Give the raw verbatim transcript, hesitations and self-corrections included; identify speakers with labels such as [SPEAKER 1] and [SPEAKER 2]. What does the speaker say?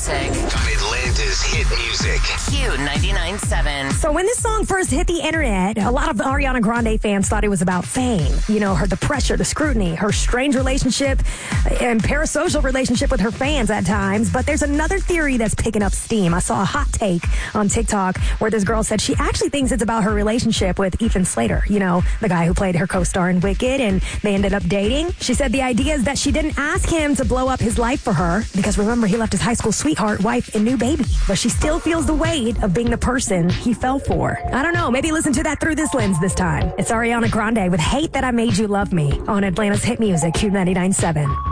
[SPEAKER 1] music.
[SPEAKER 2] Atlanta's hit music.
[SPEAKER 1] Q ninety-nine point seven.
[SPEAKER 3] So when this song first hit the internet, a lot of Ariana Grande fans thought it was about fame. You know, her the pressure, the scrutiny, her strange relationship and parasocial relationship with her fans at times. But there's another theory that's picking up steam. I saw a hot take on TikTok where this girl said she actually thinks it's about her relationship with Ethan Slater, you know, the guy who played her co-star in Wicked, and they ended up dating. She said the idea is that she didn't ask him to blow up his life for her because, remember, he left his high school sweetheart, wife, and new baby. But she still feels the weight of being the person he fell for. I don't know. Maybe listen to that through this lens this time. It's Ariana Grande with Hate That I Made You Love Me on Atlanta's hit music, Q ninety-nine point seven.